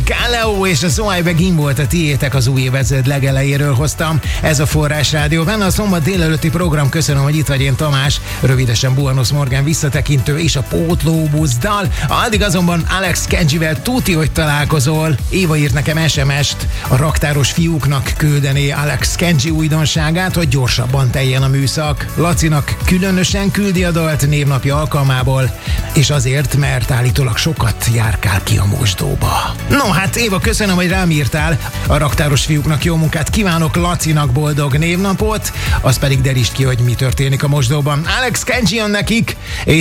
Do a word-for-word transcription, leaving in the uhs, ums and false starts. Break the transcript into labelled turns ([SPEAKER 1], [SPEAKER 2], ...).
[SPEAKER 1] Galeo és a Zoe Begin volt a tiétek, az új évezred legelejéről hoztam. Ez a Forrás Rádió. Benne a szombat délelőtti program. Köszönöm, hogy itt vagy, én Tamás. Rövidesen Buenos Morgan visszatekintő és a pótlóbusz dal. Addig azonban Alex Kenjivel tuti, hogy találkozol. Éva írt nekem es em est. A raktáros fiúknak küldené Alex Kenji újdonságát, hogy gyorsabban teljen a műszak. Lacinak különösen küldi a dalt névnapja alkalmából, és azért, mert állítólag sokat járkál ki a mosdóba. No, hát Éva, köszönöm, hogy rám írtál. A raktáros fiúknak jó munkát kívánok, Lacinak boldog névnapot, az pedig derítsd ki, hogy mi történik a mosdóban. Alex Kenji jön nekik,